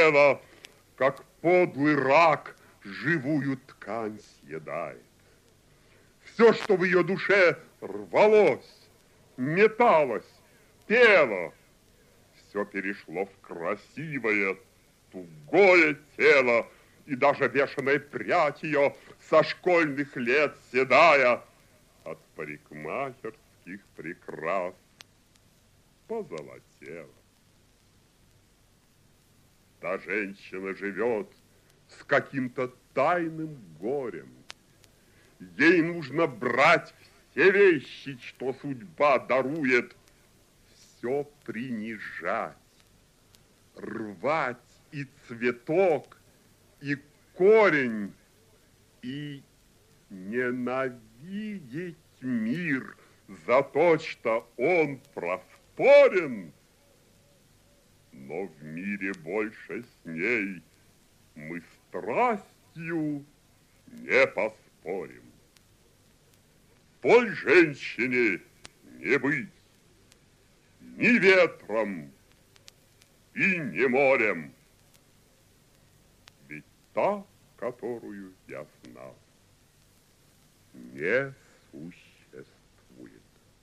тело, как подлый рак, живую ткань съедает. Все, что в ее душе рвалось, металось, пело, все перешло в красивое, тугое тело, и даже бешеная прядь ее со школьных лет седая от парикмахерских прикрас позолотела. Та женщина живет с каким-то тайным горем. Ей нужно брать все вещи, что судьба дарует, все принижать, рвать и цветок, и корень, и ненавидеть мир за то, что он проспорен. Но в мире больше с ней мы страстью не поспорим. Той женщине не быть ни ветром и ни морем. Ведь та, которую я знал, не существует.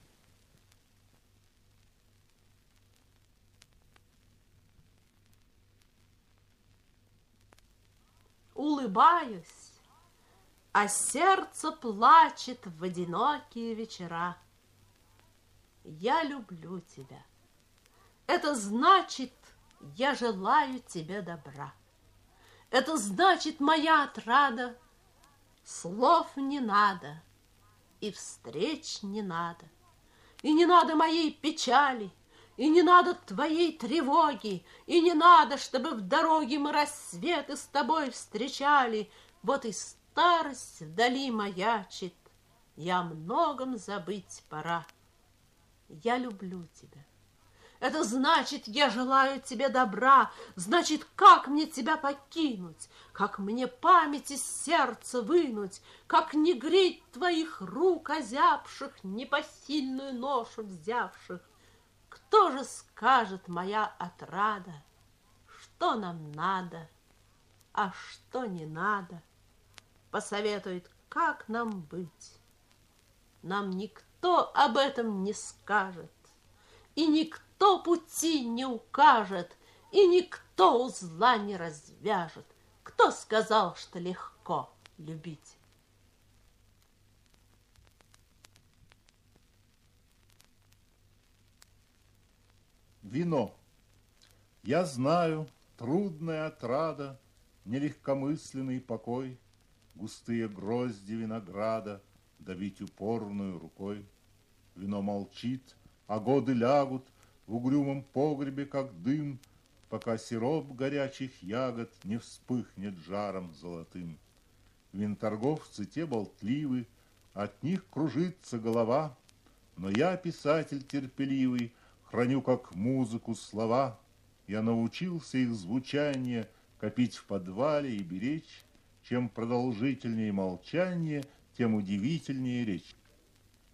Улыбаюсь, а сердце плачет в одинокие вечера. Я люблю тебя. Это значит, я желаю тебе добра. Это значит, моя отрада. Слов не надо, и встреч не надо, и не надо моей печали, и не надо твоей тревоги, и не надо, чтобы в дороге мы рассветы с тобой встречали. Вот и старость вдали маячит, и о многом забыть пора. Я люблю тебя. Это значит, я желаю тебе добра. Значит, как мне тебя покинуть, как мне память из сердца вынуть, как не греть твоих рук озябших, непосильную ношу взявших. Кто же скажет, моя отрада, что нам надо, а что не надо? Посоветует, как нам быть. Нам никто об этом не скажет, и никто пути не укажет, и никто узла не развяжет. Кто сказал, что легко любить? Вино. Я знаю, трудная отрада, нелегкомысленный покой, густые грозди винограда давить упорную рукой. Вино молчит, а годы лягут в угрюмом погребе, как дым, пока сироп горячих ягод не вспыхнет жаром золотым. Винторговцы те болтливы, от них кружится голова, но я, писатель терпеливый, храню как музыку слова. Я научился их звучание копить в подвале и беречь. Чем продолжительнее молчание, тем удивительнее речь.